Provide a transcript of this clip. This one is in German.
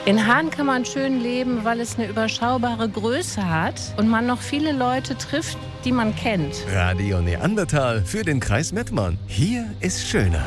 In Hahn kann man schön leben, weil es eine überschaubare Größe hat und man noch viele Leute trifft, die man kennt. Radio Neandertal für den Kreis Mettmann. Hier ist schöner.